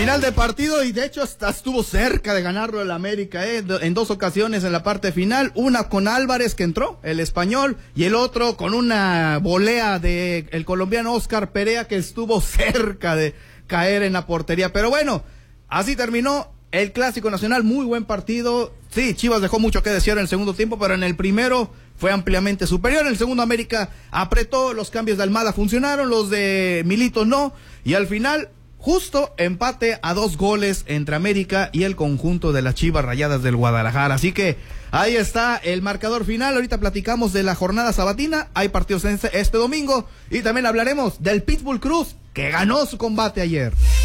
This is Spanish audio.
Final de partido y de hecho hasta estuvo cerca de ganarlo el América, en dos ocasiones en la parte final, una con Álvarez que entró, el español, y el otro con una volea de el colombiano Oscar Perea que estuvo cerca de caer en la portería. Pero bueno, así terminó el Clásico Nacional, muy buen partido. Sí, Chivas dejó mucho que desear en el segundo tiempo, pero en el primero fue ampliamente superior. En el segundo América apretó, los cambios de Almada funcionaron, los de Milito no, y al final justo empate a 2 goles entre América y el conjunto de las Chivas Rayadas del Guadalajara. Así que ahí está el marcador final. Ahorita platicamos de la jornada sabatina. Hay partidos este domingo y también hablaremos del Pitbull Cruz que ganó su combate ayer.